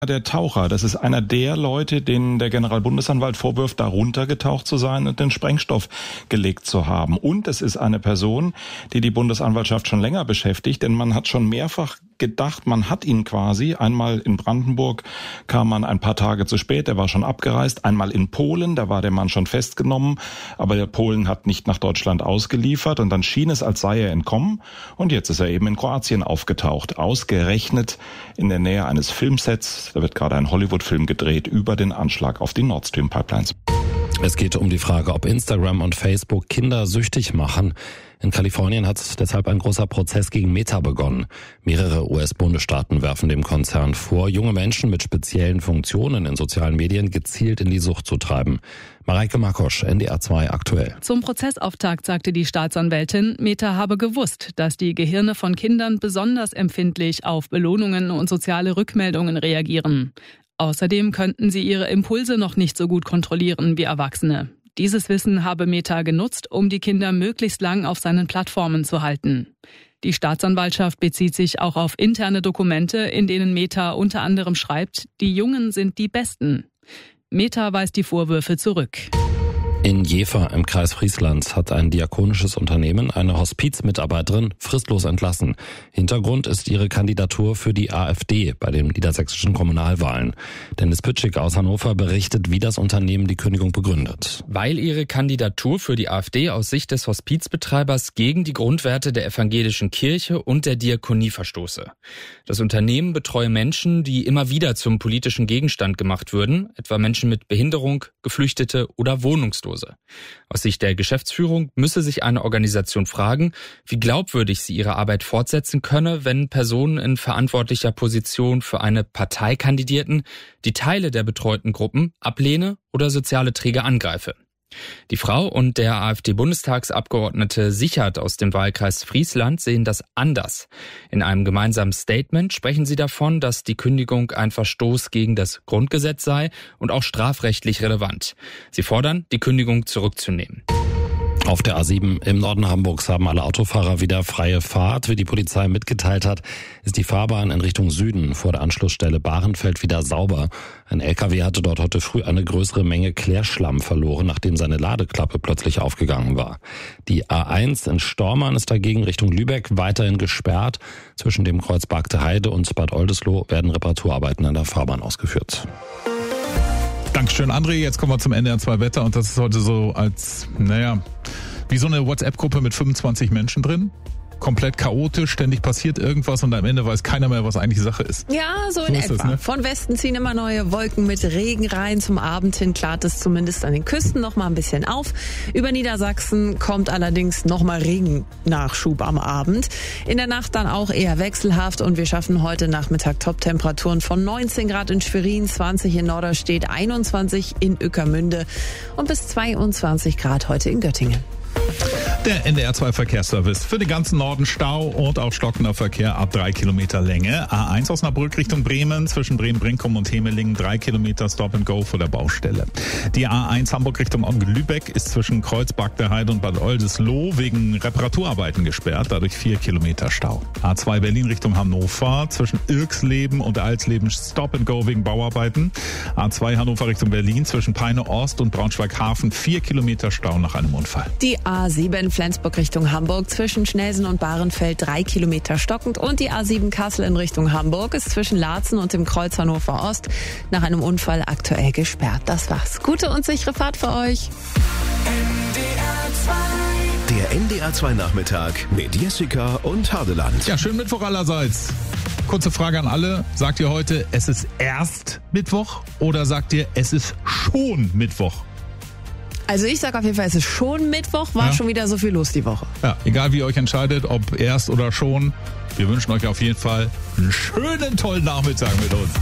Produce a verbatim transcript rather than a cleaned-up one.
Der Taucher, das ist einer der Leute, denen der Generalbundesanwalt vorwirft, darunter getaucht zu sein und den Sprengstoff gelegt zu haben. Und es ist eine Person, die die Bundesanwaltschaft schon länger beschäftigt, denn man hat schon mehrfach gedacht, man hat ihn quasi. Einmal in Brandenburg kam man ein paar Tage zu spät, der war schon abgereist. Einmal in Polen, da war der Mann schon festgenommen, aber der Polen hat nicht nach Deutschland ausgeliefert und dann schien es, als sei er entkommen. Und jetzt ist er eben in Kroatien aufgetaucht, ausgerechnet in der Nähe eines Filmsets. Da wird gerade ein Hollywood-Film gedreht über den Anschlag auf die Nord Stream Pipelines. Es geht um die Frage, ob Instagram und Facebook Kinder süchtig machen. In Kalifornien hat deshalb ein großer Prozess gegen Meta begonnen. Mehrere U S-Bundesstaaten werfen dem Konzern vor, junge Menschen mit speziellen Funktionen in sozialen Medien gezielt in die Sucht zu treiben. Mareike Markosch, N D R zwei aktuell. Zum Prozessauftakt sagte die Staatsanwältin, Meta habe gewusst, dass die Gehirne von Kindern besonders empfindlich auf Belohnungen und soziale Rückmeldungen reagieren. Außerdem könnten sie ihre Impulse noch nicht so gut kontrollieren wie Erwachsene. Dieses Wissen habe Meta genutzt, um die Kinder möglichst lang auf seinen Plattformen zu halten. Die Staatsanwaltschaft bezieht sich auch auf interne Dokumente, in denen Meta unter anderem schreibt, die Jungen sind die Besten. Meta weist die Vorwürfe zurück. In Jever im Kreis Friesland hat ein diakonisches Unternehmen eine Hospizmitarbeiterin fristlos entlassen. Hintergrund ist ihre Kandidatur für die AfD bei den niedersächsischen Kommunalwahlen. Dennis Pütschig aus Hannover berichtet, wie das Unternehmen die Kündigung begründet. Weil ihre Kandidatur für die AfD aus Sicht des Hospizbetreibers gegen die Grundwerte der evangelischen Kirche und der Diakonie verstoße. Das Unternehmen betreue Menschen, die immer wieder zum politischen Gegenstand gemacht würden, etwa Menschen mit Behinderung, Geflüchtete oder Wohnungslose. Aus Sicht der Geschäftsführung müsse sich eine Organisation fragen, wie glaubwürdig sie ihre Arbeit fortsetzen könne, wenn Personen in verantwortlicher Position für eine Partei kandidierten, die Teile der betreuten Gruppen ablehne oder soziale Träger angreife. Die Frau und der AfD-Bundestagsabgeordnete Sichert aus dem Wahlkreis Friesland sehen das anders. In einem gemeinsamen Statement sprechen sie davon, dass die Kündigung ein Verstoß gegen das Grundgesetz sei und auch strafrechtlich relevant. Sie fordern, die Kündigung zurückzunehmen. Auf der A sieben im Norden Hamburgs haben alle Autofahrer wieder freie Fahrt. Wie die Polizei mitgeteilt hat, ist die Fahrbahn in Richtung Süden vor der Anschlussstelle Bahrenfeld wieder sauber. Ein L K W hatte dort heute früh eine größere Menge Klärschlamm verloren, nachdem seine Ladeklappe plötzlich aufgegangen war. Die A eins in Stormarn ist dagegen Richtung Lübeck weiterhin gesperrt. Zwischen dem Kreuz Bargte Heide und Bad Oldesloe werden Reparaturarbeiten an der Fahrbahn ausgeführt. Dankeschön, André. Jetzt kommen wir zum N D R zwei Wetter und das ist heute so als, naja, wie so eine WhatsApp-Gruppe mit fünfundzwanzig Menschen drin. Komplett chaotisch, ständig passiert irgendwas und am Ende weiß keiner mehr, was eigentlich Sache ist. Ja, so in so etwa. Das, ne? Von Westen ziehen immer neue Wolken mit Regen rein. Zum Abend hin klart es zumindest an den Küsten noch mal ein bisschen auf. Über Niedersachsen kommt allerdings noch mal Regennachschub am Abend. In der Nacht dann auch eher wechselhaft und wir schaffen heute Nachmittag Top-Temperaturen von neunzehn Grad in Schwerin, zwanzig in Norderstedt, einundzwanzig in Ueckermünde und bis zweiundzwanzig Grad heute in Göttingen. Der N D R zwei Verkehrsservice. Für den ganzen Norden Stau und auch stockender Verkehr ab drei Kilometer Länge. A eins Osnabrück Richtung Bremen, zwischen Bremen-Brinkum und Hemelingen, drei Kilometer Stop and Go vor der Baustelle. Die A eins Hamburg Richtung Lübeck ist zwischen Kreuz Bargte Heide und Bad Oldesloe wegen Reparaturarbeiten gesperrt, dadurch vier Kilometer Stau. A zwei Berlin Richtung Hannover, zwischen Irksleben und Alsleben Stop and Go wegen Bauarbeiten. A zwei Hannover Richtung Berlin, zwischen Peine Ost und Braunschweig-Hafen, vier Kilometer Stau nach einem Unfall. Die A sieben Flensburg Richtung Hamburg, zwischen Schnelsen und Bahrenfeld drei Kilometer stockend und die A sieben Kassel in Richtung Hamburg ist zwischen Laatzen und dem Kreuz Hannover Ost nach einem Unfall aktuell gesperrt. Das war's. Gute und sichere Fahrt für euch. Der N D R zwei Nachmittag mit Jessica und Hardeland. Ja, schönen Mittwoch allerseits. Kurze Frage an alle. Sagt ihr heute, es ist erst Mittwoch oder sagt ihr, es ist schon Mittwoch? Also ich sag auf jeden Fall, es ist schon Mittwoch, war ja. schon wieder so viel los die Woche. Ja, egal wie ihr euch entscheidet, ob erst oder schon. Wir wünschen euch auf jeden Fall einen schönen, tollen Nachmittag mit uns.